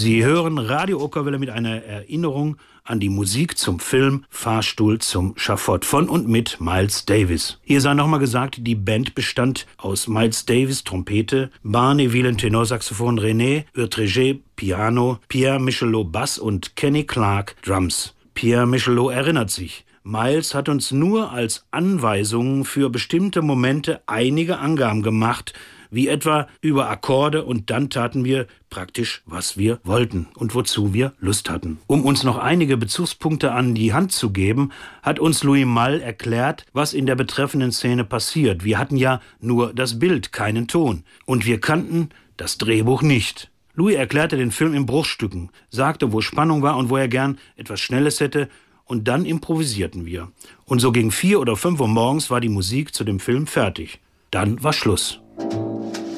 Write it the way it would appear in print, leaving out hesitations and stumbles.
Sie hören Radio Okerwelle mit einer Erinnerung an die Musik zum Film Fahrstuhl zum Schafott von und mit Miles Davis. Hier sei nochmal gesagt, die Band bestand aus Miles Davis, Trompete, Barney Whelan, Tenorsaxophon, René Urtreget, Piano, Pierre Michelot, Bass und Kenny Clark, Drums. Pierre Michelot erinnert sich: Miles hat uns nur als Anweisungen für bestimmte Momente einige Angaben gemacht, wie etwa über Akkorde, und dann taten wir praktisch, was wir wollten und wozu wir Lust hatten. Um uns noch einige Bezugspunkte an die Hand zu geben, hat uns Louis Malle erklärt, was in der betreffenden Szene passiert. Wir hatten ja nur das Bild, keinen Ton, und wir kannten das Drehbuch nicht. Louis erklärte den Film in Bruchstücken, sagte, wo Spannung war und wo er gern etwas Schnelles hätte, und dann improvisierten wir. Und so gegen 4 oder 5 Uhr morgens war die Musik zu dem Film fertig. Dann war Schluss.